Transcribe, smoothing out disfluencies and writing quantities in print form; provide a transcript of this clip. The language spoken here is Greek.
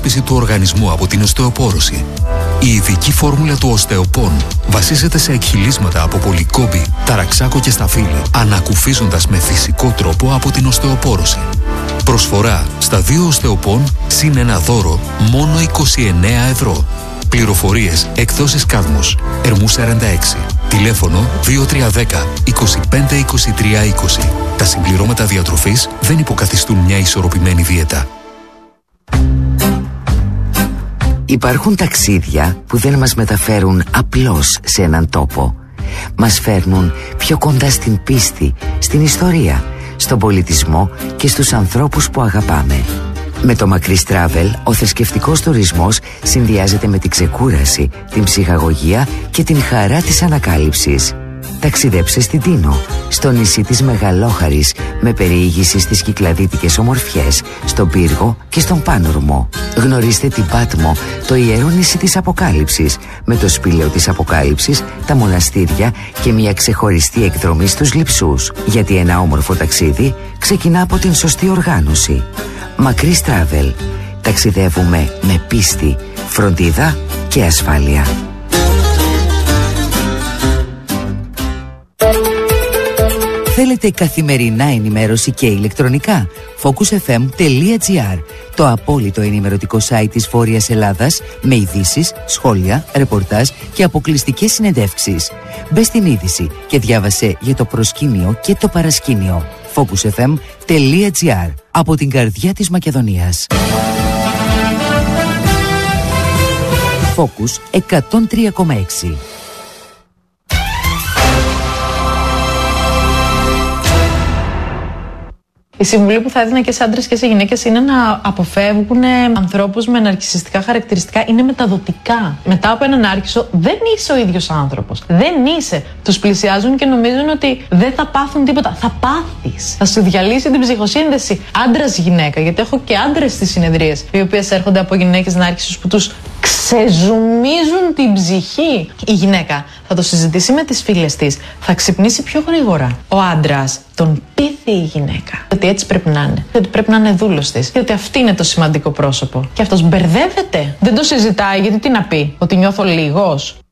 του οργανισμού από την οστεοπόρωση. Η ειδική φόρμουλα του Οστεοπών βασίζεται σε εκχυλίσματα από πολυκόμπη, ταραξάκο και σταφύλι, ανακουφίζοντας με φυσικό τρόπο από την οστεοπόρωση. Προσφορά στα 2 Οστεοπών συν ένα δώρο μόνο 29 ευρώ. Πληροφορίες εκδόσεις Κάδμος, Ερμού 46. Τηλέφωνο 2310 25 23 20. Τα συμπληρώματα διατροφής δεν υποκαθιστούν μια ισορροπημένη δίαιτα. Υπάρχουν ταξίδια που δεν μας μεταφέρουν απλώς σε έναν τόπο. Μας φέρνουν πιο κοντά στην πίστη, στην ιστορία, στον πολιτισμό και στους ανθρώπους που αγαπάμε. Με το Μακρύς Travel, ο θρησκευτικός τουρισμός συνδυάζεται με την ξεκούραση, την ψυχαγωγία και την χαρά της ανακάλυψης. Ταξιδέψε στην Τίνο, στο νησί της Μεγαλόχαρης, με περιήγηση στις κυκλαδίτικες ομορφιές, στον Πύργο και στον Πάνορμο. Γνωρίστε την Πάτμο, το ιερό νησί της Αποκάλυψης, με το σπήλαιο της Αποκάλυψης, τα μοναστήρια και μια ξεχωριστή εκδρομή στους Λειψούς. Γιατί ένα όμορφο ταξίδι ξεκινά από την σωστή οργάνωση. Μακρύς Travel. Ταξιδεύουμε με πίστη, φροντίδα και ασφάλεια. Θέλετε καθημερινά ενημέρωση και ηλεκτρονικά? Focusfm.gr, το απόλυτο ενημερωτικό site της Βόρειας Ελλάδας, με ειδήσεις, σχόλια, ρεπορτάζ και αποκλειστικές συνεντεύξεις. Μπες στην είδηση και διάβασε για το προσκήνιο και το παρασκήνιο. Focusfm.gr, από την καρδιά της Μακεδονίας. Focus 103,6. Η συμβουλή που θα έδινα και σε άντρες και σε γυναίκες είναι να αποφεύγουν ανθρώπους με ναρκισσιστικά χαρακτηριστικά. Είναι μεταδοτικά. Μετά από έναν νάρκισσο δεν είσαι ο ίδιος άνθρωπος. Δεν είσαι. Τους πλησιάζουν και νομίζουν ότι δεν θα πάθουν τίποτα. Θα πάθεις. Θα σου διαλύσει την ψυχοσύνδεση. Άντρας-γυναίκα. Γιατί έχω και άντρες στις συνεδρίες, οι οποίες έρχονται από γυναίκες νάρκισσους που τους ξεζουμίζουν την ψυχή. Η γυναίκα θα το συζητήσει με τις φίλες της, θα ξυπνήσει πιο γρήγορα. Ο άντρας τον πείθει η γυναίκα ότι έτσι πρέπει να είναι. Ότι πρέπει να είναι δούλος της. Γιατί αυτή είναι το σημαντικό πρόσωπο. Και αυτός μπερδεύεται. Δεν το συζητάει, γιατί τι να πει? Ότι νιώθω λίγος.